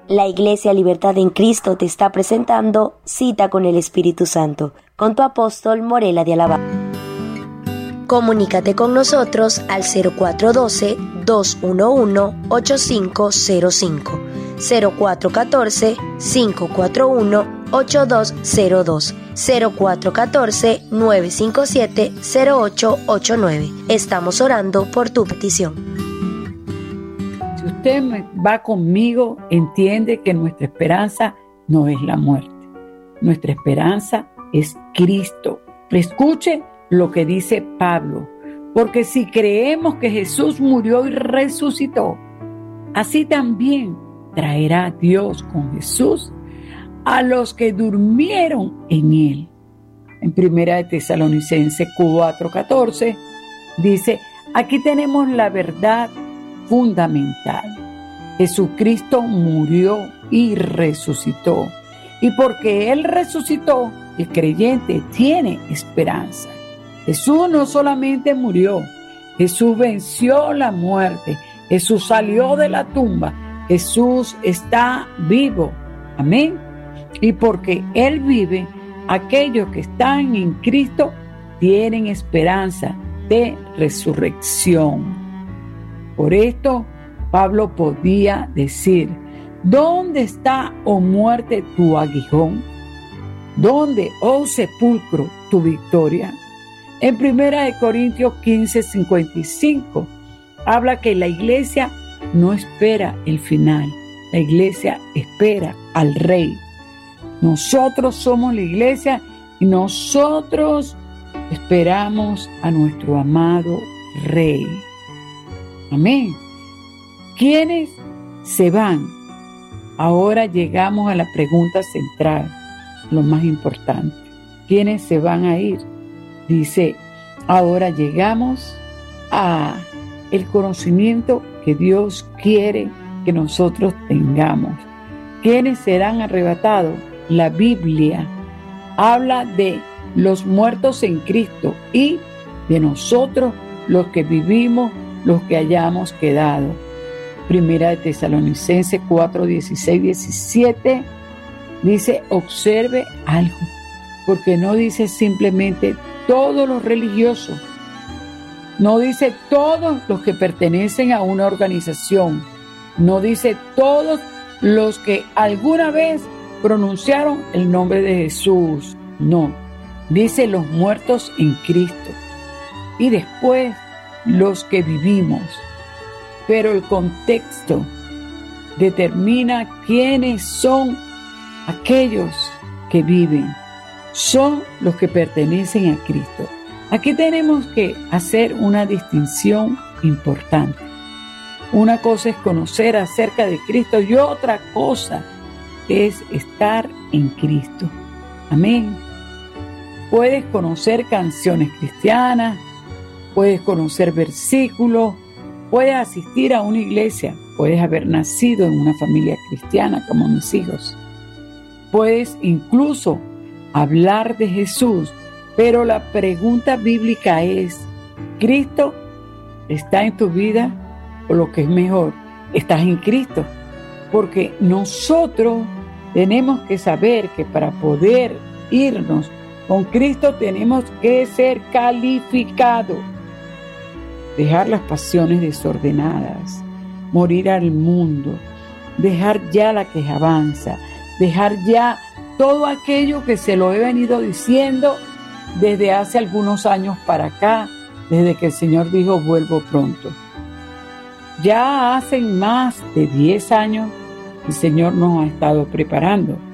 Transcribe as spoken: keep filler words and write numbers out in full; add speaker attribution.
Speaker 1: La Iglesia Libertad en Cristo te está presentando Cita con el Espíritu Santo, con tu apóstol Morela de Alabama. Comunícate con nosotros al cero cuatro uno dos, dos uno uno, ocho cinco cero cinco, cero cuatro uno cuatro, cinco cuatro uno, ocho dos cero dos, cero cuatro uno cuatro, nueve cinco siete, cero ocho ocho nueve. Estamos orando por tu petición.
Speaker 2: Si usted va conmigo, entiende que nuestra esperanza no es la muerte. Nuestra esperanza es Cristo. Escuche lo que dice Pablo, porque si creemos que Jesús murió y resucitó, así también traerá Dios con Jesús a los que durmieron en él. En Primera de Tesalonicenses cuatro catorce dice, aquí tenemos la verdad fundamental. Jesucristo murió y resucitó. Y porque Él resucitó, el creyente tiene esperanza. Jesús no solamente murió, Jesús venció la muerte, Jesús salió de la tumba, Jesús está vivo. Amén. Y porque Él vive, aquellos que están en Cristo tienen esperanza de resurrección. Por esto, Pablo podía decir, ¿dónde está, oh muerte, tu aguijón? ¿Dónde, oh sepulcro, tu victoria? En Primera de Corintios quince, cincuenta y cinco, habla que la iglesia no espera el final, la iglesia espera al Rey. Nosotros somos la iglesia y nosotros esperamos a nuestro amado Rey. Amén. ¿Quiénes se van? Ahora llegamos a la pregunta central, lo más importante. ¿Quiénes se van a ir? Dice, ahora llegamos a el conocimiento que Dios quiere que nosotros tengamos. ¿Quiénes serán arrebatados? La Biblia habla de los muertos en Cristo y de nosotros los que vivimos, los que hayamos quedado. Primera de Tesalonicenses cuatro, dieciséis, diecisiete dice, observe algo, porque no dice simplemente todos los religiosos, no dice todos los que pertenecen a una organización, no dice todos los que alguna vez pronunciaron el nombre de Jesús, no, dice los muertos en Cristo y después los que vivimos. Pero el contexto determina quiénes son aquellos que viven. Son los que pertenecen a Cristo. Aquí tenemos que hacer una distinción importante. Una cosa es conocer acerca de Cristo y otra cosa es estar en Cristo. Amén. Puedes conocer canciones cristianas, puedes conocer versículos, puedes asistir a una iglesia, puedes haber nacido en una familia cristiana como mis hijos. Puedes incluso hablar de Jesús, pero la pregunta bíblica es, ¿Cristo está en tu vida? O lo que es mejor, ¿estás en Cristo? Porque nosotros tenemos que saber que para poder irnos con Cristo tenemos que ser calificados. Dejar las pasiones desordenadas, morir al mundo, dejar ya la quejanza, dejar ya todo aquello que se lo he venido diciendo desde hace algunos años para acá, desde que el Señor dijo, vuelvo pronto. Ya hace más de diez años el Señor nos ha estado preparando.